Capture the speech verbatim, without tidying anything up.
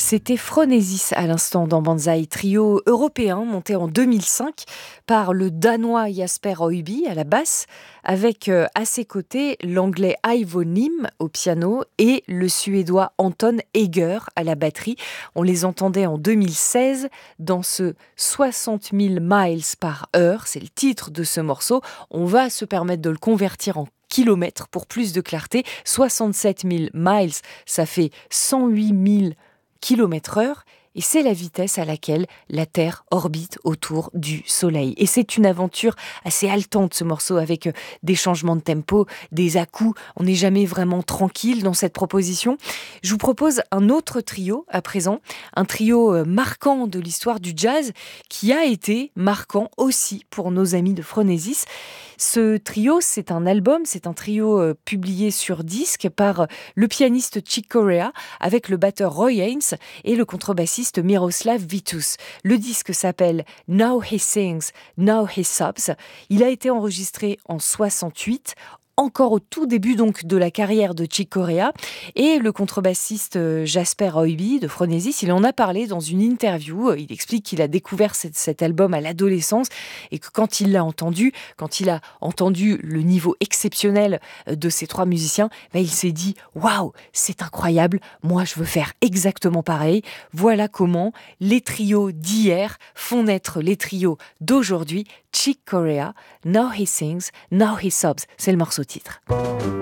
C'était Phronesis à l'instant dans Banzai, trio européen monté en deux mille cinq par le Danois Jasper Højby à la basse, avec euh, à ses côtés l'anglais Ivo Nim au piano et le suédois Anton Eger à la batterie. On les entendait en deux mille seize dans ce soixante mille miles par heure, c'est le titre de ce morceau. On va se permettre de le convertir en kilomètres pour plus de clarté. soixante-sept mille miles, ça fait cent huit mille kilomètres heure, et c'est la vitesse à laquelle la Terre orbite autour du Soleil. Et c'est une aventure assez haletante, ce morceau, avec des changements de tempo, des à-coups. On n'est jamais vraiment tranquille dans cette proposition. Je vous propose un autre trio à présent, un trio marquant de l'histoire du jazz, qui a été marquant aussi pour nos amis de Phronesis. Ce trio, c'est un album, c'est un trio euh, publié sur disque par le pianiste Chick Corea, avec le batteur Roy Haynes et le contrebassiste Miroslav Vitous. Le disque s'appelle Now He Sings, Now He Sobs. Il a été enregistré en soixante-huit, encore au tout début donc de la carrière de Chick Corea, et le contrebassiste Jasper Højby de Phronesis, il en a parlé dans une interview. Il explique qu'il a découvert cet, cet album à l'adolescence et que quand il l'a entendu, quand il a entendu le niveau exceptionnel de ces trois musiciens, ben il s'est dit « Waouh, c'est incroyable, moi je veux faire exactement pareil ». Voilà comment les trios d'hier font naître les trios d'aujourd'hui. Chick Corea, Now He Sings, Now He Sobs, c'est le morceau titre.